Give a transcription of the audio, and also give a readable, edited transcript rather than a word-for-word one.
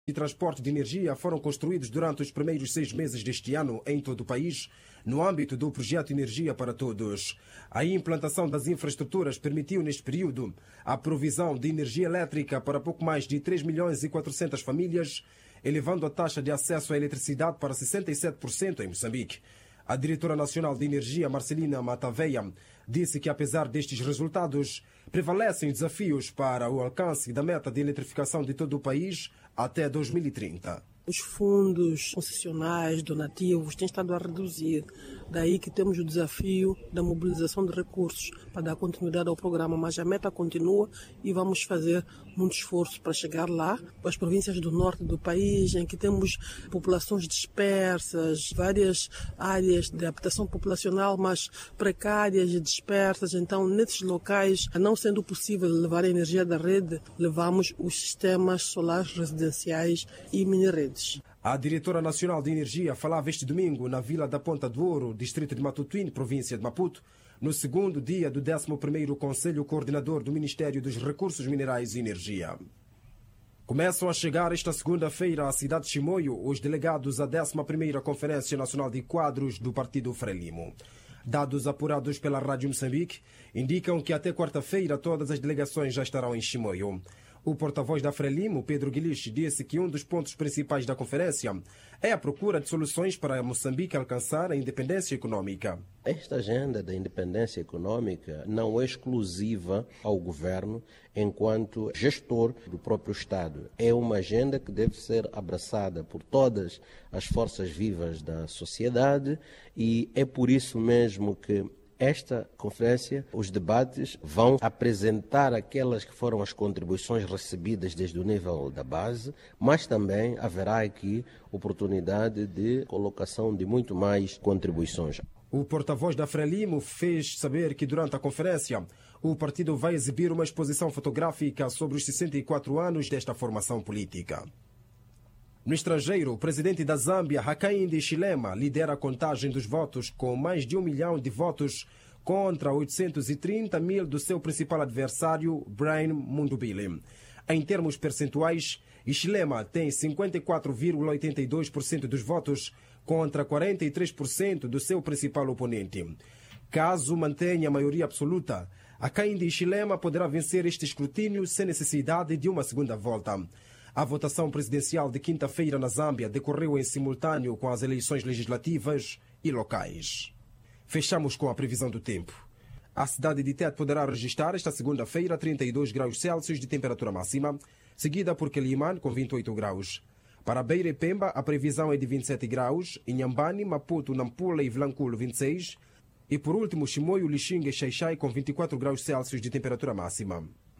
de transporte de energia foram construídos durante os primeiros 6 meses deste ano em todo o país, no âmbito do projeto Energia para Todos. A implantação das infraestruturas permitiu, neste período, a provisão de energia elétrica para pouco mais de 3 milhões e 400 famílias, elevando a taxa de acesso à eletricidade para 67% em Moçambique. A diretora nacional de energia, Marcelina Mataveia, disse que, apesar destes resultados, prevalecem desafios para o alcance da meta de eletrificação de todo o país até 2030. Os fundos concessionais, donativos, têm estado a reduzir. Daí que temos o desafio da mobilização de recursos para dar continuidade ao programa, mas a meta continua e vamos fazer muito esforço para chegar lá. As províncias do norte do país, em que temos populações dispersas, várias áreas de habitação populacional, mas precárias e dispersas. Então, nesses locais, não sendo possível levar a energia da rede, levamos os sistemas solares residenciais e mini-redes. A diretora nacional de energia falava este domingo na Vila da Ponta do Ouro, distrito de Matutuine, província de Maputo, no segundo dia do 11º Conselho Coordenador do Ministério dos Recursos Minerais e Energia. Começam a chegar esta segunda-feira à cidade de Chimoio os delegados à 11ª Conferência Nacional de Quadros do Partido Frelimo. Dados apurados pela Rádio Moçambique indicam que até quarta-feira todas as delegações já estarão em Chimoio. O porta-voz da Frelimo, Pedro Guilish, disse que um dos pontos principais da conferência é a procura de soluções para Moçambique alcançar a independência econômica. Esta agenda da independência econômica não é exclusiva ao governo enquanto gestor do próprio Estado. É uma agenda que deve ser abraçada por todas as forças vivas da sociedade e é por isso mesmo que esta conferência, os debates vão apresentar aquelas que foram as contribuições recebidas desde o nível da base, mas também haverá aqui oportunidade de colocação de muito mais contribuições. O porta-voz da Frelimo fez saber que durante a conferência o partido vai exibir uma exposição fotográfica sobre os 64 anos desta formação política. No estrangeiro, o presidente da Zâmbia, Hakainde Hichilema, lidera a contagem dos votos com mais de 1 milhão de votos contra 830 mil do seu principal adversário, Brian Mundubile. Em termos percentuais, Hichilema tem 54,82% dos votos contra 43% do seu principal oponente. Caso mantenha a maioria absoluta, Hakainde Hichilema poderá vencer este escrutínio sem necessidade de uma segunda volta. A votação presidencial de quinta-feira na Zâmbia decorreu em simultâneo com as eleições legislativas e locais. Fechamos com a previsão do tempo. A cidade de Tete poderá registrar esta segunda-feira 32 graus Celsius de temperatura máxima, seguida por Quelimane com 28 graus. Para Beira e Pemba, a previsão é de 27 graus, Inhambane, Maputo, Nampula e Vilanculo 26 e por último Chimoio, Lixinga e Xaixai com 24 graus Celsius de temperatura máxima.